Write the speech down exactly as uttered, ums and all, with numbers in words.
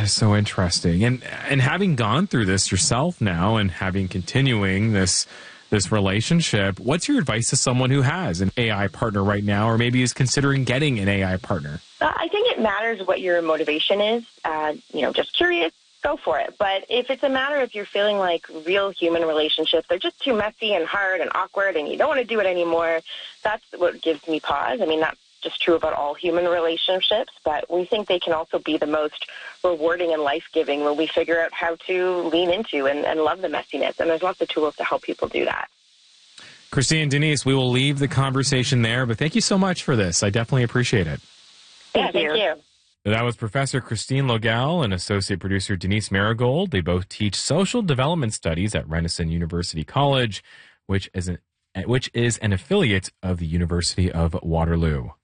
is so interesting. And and having gone through this yourself now and having continuing this this relationship, what's your advice to someone who has an A I partner right now or maybe is considering getting an A I partner? Uh, I think it matters what your motivation is. Uh, you know, just curious, go for it. But if it's a matter of you're feeling like real human relationships, they're just too messy and hard and awkward and you don't want to do it anymore, that's what gives me pause. I mean, that's just true about all human relationships, but we think they can also be the most rewarding and life-giving when we figure out how to lean into and, and love the messiness. And there's lots of tools to help people do that. Christine, Denise, we will leave the conversation there, but thank you so much for this. I definitely appreciate it. Thank yeah, you. Thank you. That was Professor Christine Logel and Associate Producer Denise Marigold. They both teach social development studies at Renison University College, which is an, which is an affiliate of the University of Waterloo.